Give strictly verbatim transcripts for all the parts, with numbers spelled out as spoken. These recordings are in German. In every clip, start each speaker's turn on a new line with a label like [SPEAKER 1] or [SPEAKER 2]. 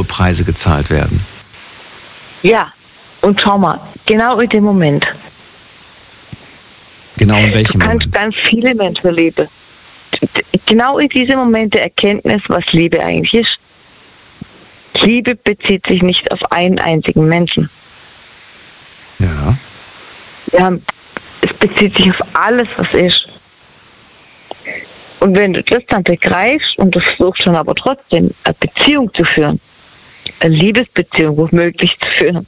[SPEAKER 1] hohe Preise gezahlt werden.
[SPEAKER 2] Ja, und schau mal, genau in dem Moment.
[SPEAKER 1] Genau in welchem
[SPEAKER 2] Du kannst
[SPEAKER 1] Moment?
[SPEAKER 2] ganz viele Menschen lieben. Genau in diesem Moment der Erkenntnis, was Liebe eigentlich ist. Liebe bezieht sich nicht auf einen einzigen Menschen.
[SPEAKER 1] Ja.
[SPEAKER 2] Ja, es bezieht sich auf alles, was ist. Und wenn du das dann begreifst und du versuchst dann aber trotzdem eine Beziehung zu führen, eine Liebesbeziehung womöglich zu führen,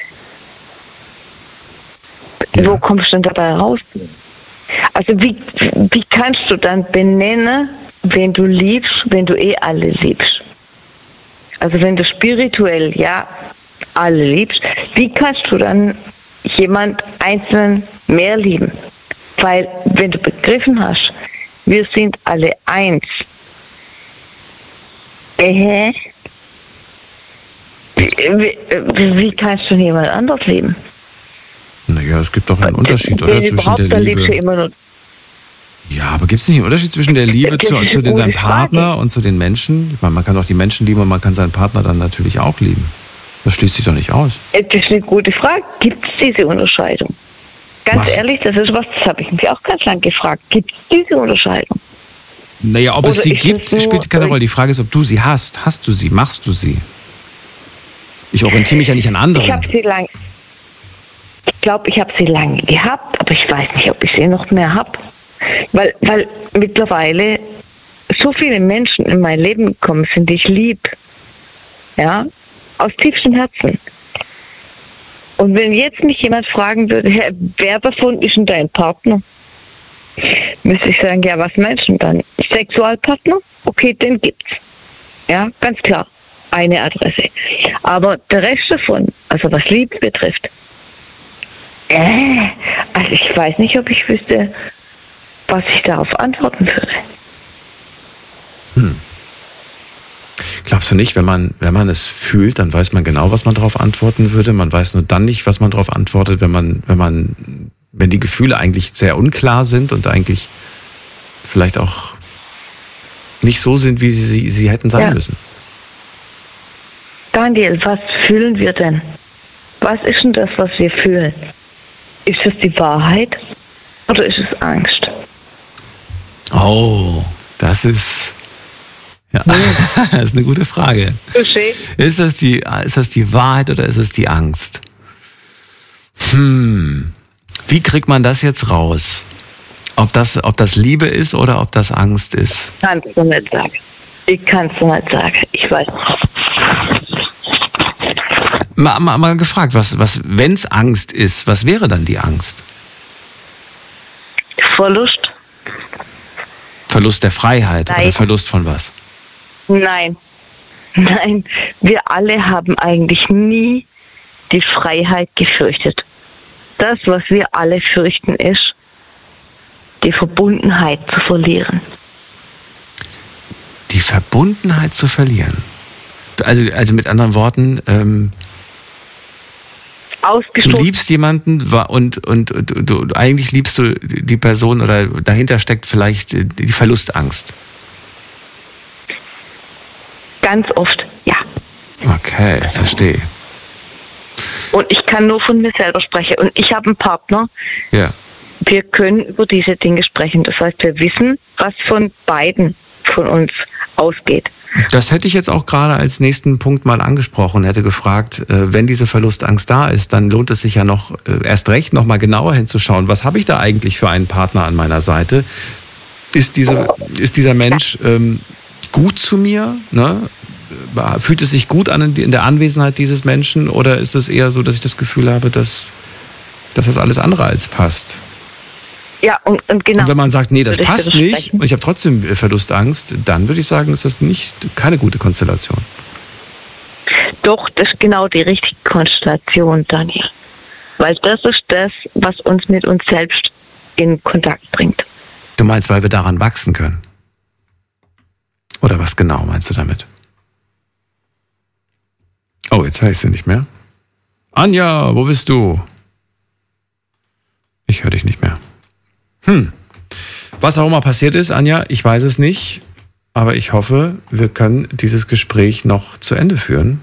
[SPEAKER 1] Ja.
[SPEAKER 2] wo kommst du denn dabei raus? Also wie, wie kannst du dann benennen, wen du liebst, wenn du eh alle liebst? Also wenn du spirituell ja alle liebst, wie kannst du dann jemand einzeln mehr lieben? Weil wenn du begriffen hast, wir sind alle eins. Äh, wie, wie, wie kannst du jemand anders lieben?
[SPEAKER 1] Naja, es gibt doch einen Unterschied, oder?
[SPEAKER 2] Wenn
[SPEAKER 1] Zwischen
[SPEAKER 2] überhaupt,
[SPEAKER 1] der
[SPEAKER 2] dann liebst du
[SPEAKER 1] Liebe.
[SPEAKER 2] immer nur.
[SPEAKER 1] Ja, aber gibt es nicht einen Unterschied zwischen der Liebe
[SPEAKER 2] Das
[SPEAKER 1] zu,
[SPEAKER 2] ist
[SPEAKER 1] zu
[SPEAKER 2] eine
[SPEAKER 1] den, seinem
[SPEAKER 2] gute Frage.
[SPEAKER 1] Partner und zu den Menschen? Ich meine, man kann doch die Menschen lieben und man kann seinen Partner dann natürlich auch lieben. Das schließt sich doch nicht aus.
[SPEAKER 2] Das ist eine gute Frage. Gibt es diese Unterscheidung? Ganz
[SPEAKER 1] Was?
[SPEAKER 2] ehrlich, das ist was, das habe ich mich auch ganz lang gefragt. Gibt es diese Unterscheidung?
[SPEAKER 1] Naja, ob es
[SPEAKER 2] Oder
[SPEAKER 1] sie
[SPEAKER 2] ist
[SPEAKER 1] gibt,
[SPEAKER 2] es nur-
[SPEAKER 1] spielt keine Rolle. Die Frage ist, ob du sie hast. Hast du sie? Machst du sie? Ich orientiere mich ja nicht an
[SPEAKER 2] Ich
[SPEAKER 1] anderen.
[SPEAKER 2] habe sie lang. Ich glaube, ich habe sie lange gehabt, aber ich weiß nicht, ob ich sie noch mehr habe. Weil, weil mittlerweile so viele Menschen in mein Leben gekommen sind, die ich lieb. Ja, aus tiefstem Herzen. Und wenn jetzt mich jemand fragen würde, Herr, wer davon ist denn dein Partner? Müsste ich sagen, ja, was meinst du denn dann? Sexualpartner? Okay, den gibt's. Ja, ganz klar. Eine Adresse. Aber der Rest davon, also was Liebe betrifft, äh, also ich weiß nicht, ob ich wüsste, was ich darauf antworten würde.
[SPEAKER 1] Hm. Glaubst du nicht, wenn man, wenn man es fühlt, dann weiß man genau, was man darauf antworten würde. Man weiß nur dann nicht, was man darauf antwortet, wenn man, wenn man, wenn die Gefühle eigentlich sehr unklar sind und eigentlich vielleicht auch nicht so sind, wie sie, sie hätten sein
[SPEAKER 2] Ja.
[SPEAKER 1] müssen.
[SPEAKER 2] Daniel, was fühlen wir denn? Was ist denn das, was wir fühlen? Ist es die Wahrheit oder ist es Angst?
[SPEAKER 1] Oh, das ist, ja, das ist eine gute Frage.
[SPEAKER 2] Verstehe.
[SPEAKER 1] Ist das die, ist das die Wahrheit oder ist es die Angst? Hm, wie kriegt man das jetzt raus? Ob das, ob das Liebe ist oder ob das Angst ist?
[SPEAKER 2] Kannst du nicht sagen. Ich kann es nicht sagen. Ich weiß nicht.
[SPEAKER 1] Mal, mal, mal gefragt, was, was, wenn es Angst ist, was wäre dann die Angst?
[SPEAKER 2] Verlust?
[SPEAKER 1] Verlust der Freiheit
[SPEAKER 2] Nein.
[SPEAKER 1] oder Verlust von was?
[SPEAKER 2] Nein. Nein. Wir alle haben eigentlich nie die Freiheit gefürchtet. Das, was wir alle fürchten, ist, die Verbundenheit zu verlieren.
[SPEAKER 1] Die Verbundenheit zu verlieren. Also, also mit anderen Worten, ähm, du
[SPEAKER 2] Ausgestoßen.
[SPEAKER 1] liebst jemanden wa- und, und, und du, du, eigentlich liebst du die Person oder dahinter steckt vielleicht die Verlustangst.
[SPEAKER 2] Ganz oft, ja.
[SPEAKER 1] Okay, verstehe.
[SPEAKER 2] Und ich kann nur von mir selber sprechen. Und ich habe einen Partner.
[SPEAKER 1] Ja.
[SPEAKER 2] Wir können über diese Dinge sprechen. Das heißt, wir wissen, was von beiden von uns ausgeht.
[SPEAKER 1] Das hätte ich jetzt auch gerade als nächsten Punkt mal angesprochen, hätte gefragt, äh, wenn diese Verlustangst da ist, dann lohnt es sich ja noch äh, erst recht noch mal genauer hinzuschauen. Was habe ich da eigentlich für einen Partner an meiner Seite? Ist, diese, ist dieser Mensch ähm, gut zu mir? Ne? Fühlt es sich gut an in, in der Anwesenheit dieses Menschen oder ist es eher so, dass ich das Gefühl habe, dass, dass das alles andere als passt?
[SPEAKER 2] Ja, und, und genau.
[SPEAKER 1] Und wenn man sagt, nee, das
[SPEAKER 2] Würde ich
[SPEAKER 1] passt nicht
[SPEAKER 2] widersprechen.
[SPEAKER 1] und ich habe trotzdem äh, Verlustangst, dann würde ich sagen, ist das nicht keine gute Konstellation.
[SPEAKER 2] Doch, das ist genau die richtige Konstellation, Daniel. Weil das ist das, was uns mit uns selbst in Kontakt bringt.
[SPEAKER 1] Du meinst, weil wir daran wachsen können? Oder was genau meinst du damit? Oh, jetzt höre ich sie nicht mehr. Anja, wo bist du? Ich höre dich nicht mehr. Hm. Was auch immer passiert ist, Anja, ich weiß es nicht. Aber ich hoffe, wir können dieses Gespräch noch zu Ende führen.